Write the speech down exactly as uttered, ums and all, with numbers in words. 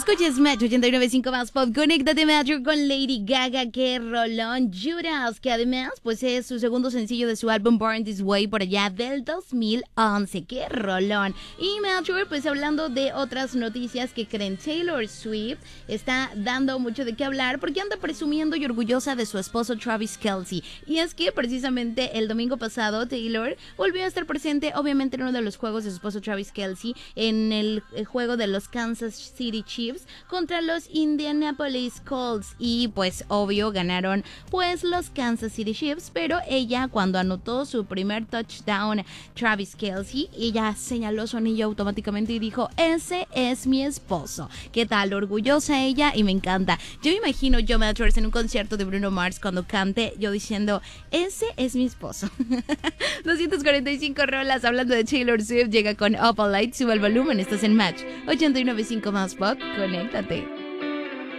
Escuches Match ochenta y nueve punto cinco más pop. Conéctate Match con Lady Gaga. Que rolón. Judas, que además pues es su segundo sencillo de su álbum Born This Way por allá del dos mil once. Que rolón. Y Match, pues hablando de otras noticias que creen, Taylor Swift está dando mucho de qué hablar porque anda presumiendo y orgullosa de su esposo Travis Kelce. Y es que precisamente el domingo pasado Taylor volvió a estar presente obviamente en uno de los juegos de su esposo Travis Kelce en el, el juego de los Kansas City Chiefs contra los Indianapolis Colts y pues obvio ganaron pues los Kansas City Chiefs, pero ella cuando anotó su primer touchdown Travis Kelce, ella señaló su anillo automáticamente y dijo, ese es mi esposo. ¿Qué tal? Orgullosa ella y me encanta. Yo me imagino yo Matchers en un concierto de Bruno Mars cuando cante yo diciendo, ese es mi esposo. doscientas cuarenta y cinco rolas hablando de Taylor Swift llega con Opalite, sube el volumen, estás en Match ochenta y nueve punto cinco más pop, conéctate.